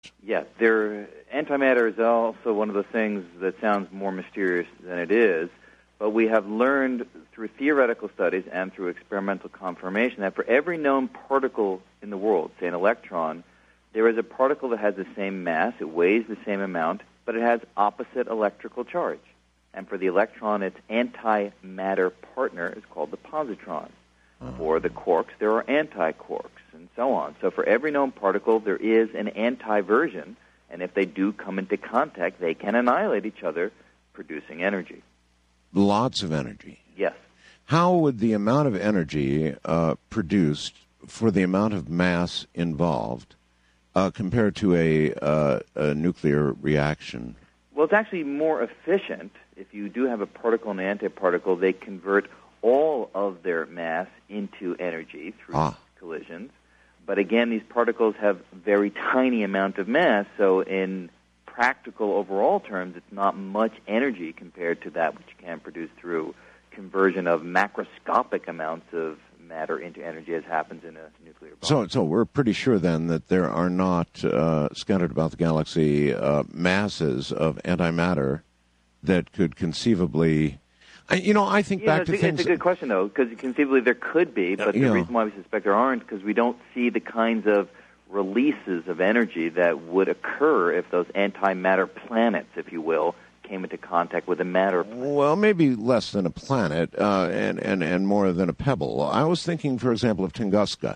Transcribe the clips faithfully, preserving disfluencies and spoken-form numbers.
Yes, there, antimatter is also one of the things that sounds more mysterious than it is, but we have learned through theoretical studies and through experimental confirmation that for every known particle in the world, say an electron, there is a particle that has the same mass, it weighs the same amount, but it has opposite electrical charge. And for the electron, its antimatter partner is called the positron. Uh-huh. For the quarks, there are anti-quarks, and so on. So for every known particle, there is an anti-version, and if they do come into contact, they can annihilate each other, producing energy. Lots of energy. Yes. How would the amount of energy uh, produced for the amount of mass involved uh, compared to a, uh, a nuclear reaction? Well, it's actually more efficient. If you do have a particle and an antiparticle, they convert all of their mass into energy through ah. collisions. But again, these particles have very tiny amount of mass, so in practical overall terms, it's not much energy compared to that which you can produce through conversion of macroscopic amounts of matter into energy, as happens in a nuclear bomb. So, so we're pretty sure then that there are not uh, scattered about the galaxy uh, masses of antimatter that could conceivably. I, you know, I think yeah, back to a, things. It's a good question, though, because conceivably there could be, but uh, the know. reason why we suspect there aren't because we don't see the kinds of releases of energy that would occur if those antimatter planets, if you will, came into contact with a matter planet. Well, maybe less than a planet uh, and, and, and more than a pebble. I was thinking, for example, of Tunguska,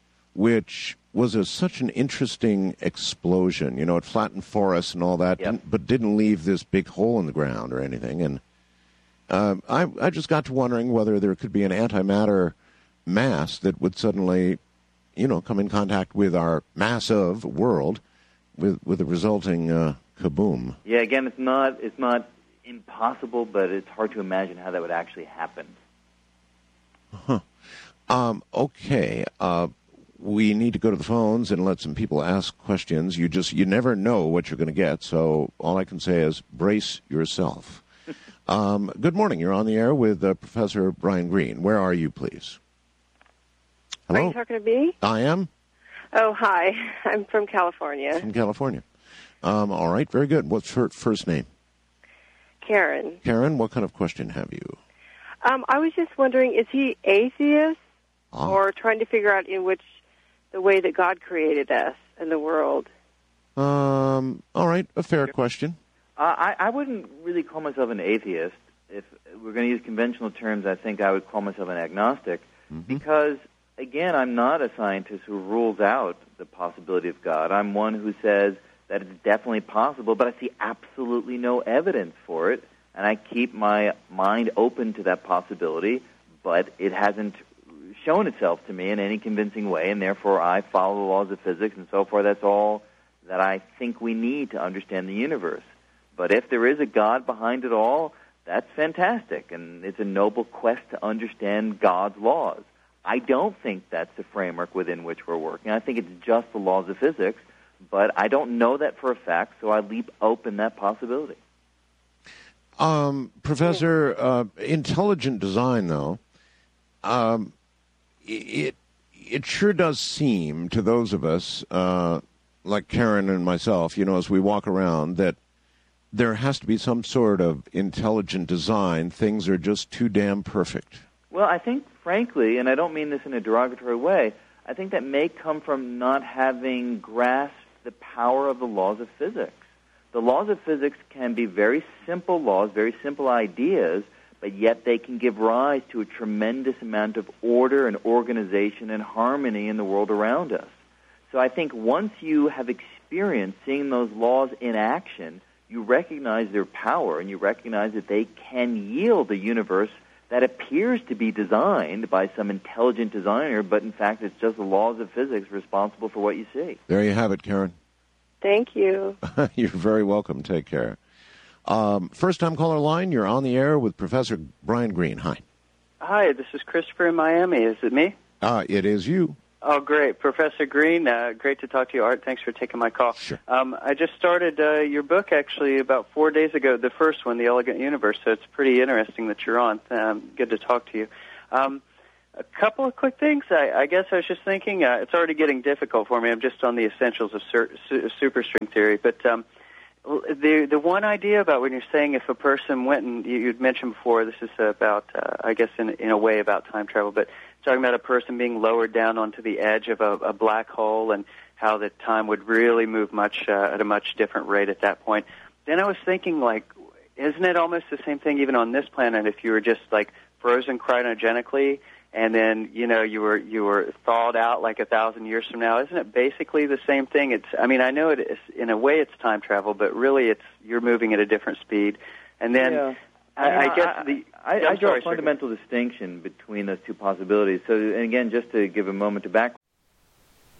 which was a, such an interesting explosion. You know, it flattened forests and all that, yep. didn't, but didn't leave this big hole in the ground or anything. And uh, I, I just got to wondering whether there could be an antimatter mass that would suddenly, you know, come in contact with our massive world with, with the resulting uh, kaboom. Yeah, again, it's not it's not impossible, but it's hard to imagine how that would actually happen. Huh. Um, okay. Uh, we need to go to the phones and let some people ask questions. You just you never know what you're going to get, so all I can say is brace yourself. um, good morning. You're on the air with uh, Professor Brian Greene. Where are you, please? Hello? Are you talking to me? I am. Oh, hi. I'm from California. From California. Um, all right, very good. What's her first name? Karen. Karen, what kind of question have you? Um, I was just wondering, is he atheist ah. or trying to figure out in which the way that God created us and the world? Um, all right, a fair question. Uh, I, I wouldn't really call myself an atheist. If we're going to use conventional terms, I think I would call myself an agnostic mm-hmm. because, again, I'm not a scientist who rules out the possibility of God. I'm one who says that it's definitely possible, but I see absolutely no evidence for it, and I keep my mind open to that possibility, but it hasn't shown itself to me in any convincing way, and therefore I follow the laws of physics, and so far that's all that I think we need to understand the universe. But if there is a God behind it all, that's fantastic, and it's a noble quest to understand God's laws. I don't think that's the framework within which we're working. I think it's just the laws of physics, but I don't know that for a fact, so I leave open that possibility. Um, Professor, uh, intelligent design, though, um, it it sure does seem to those of us, uh, like Karen and myself, you know, as we walk around, that there has to be some sort of intelligent design. Things are just too damn perfect. Well, I think, frankly, and I don't mean this in a derogatory way, I think that may come from not having grasped the power of the laws of physics. The laws of physics can be very simple laws, very simple ideas, but yet they can give rise to a tremendous amount of order and organization and harmony in the world around us. So I think once you have experienced seeing those laws in action, you recognize their power and you recognize that they can yield a universe that appears to be designed by some intelligent designer, but in fact it's just the laws of physics responsible for what you see. There you have it, Karen. Thank you. You're very welcome. Take care. Um, first-time caller line, you're on the air with Professor Brian Greene. Hi. Hi, this is Christopher in Miami. Is it me? Uh, it is you. Oh, great. Professor Greene, uh, great to talk to you, Art. Thanks for taking my call. Sure. Um, I just started uh, your book, actually, about four days ago, the first one, The Elegant Universe, so it's pretty interesting that you're on. Um, good to talk to you. Um, A couple of quick things. I, I guess I was just thinking, uh, it's already getting difficult for me. I'm just on the essentials of sur- su- superstring theory. But um, the the one idea about when you're saying if a person went and, you, you'd mentioned before, this is about, uh, I guess in, in a way about time travel, but talking about a person being lowered down onto the edge of a, a black hole and how the time would really move much uh, at a much different rate at that point. Then I was thinking, like, isn't it almost the same thing even on this planet if you were just, like, frozen cryogenically and then, you know, you were you were thawed out like a thousand years from now? Isn't it basically the same thing? It's, I mean, I know it is, in a way it's time travel, but really it's you're moving at a different speed. And then yeah. I, I, I guess I, the I, yeah, I draw sorry, a fundamental sir. distinction between those two possibilities. So, and again, just to give a moment to back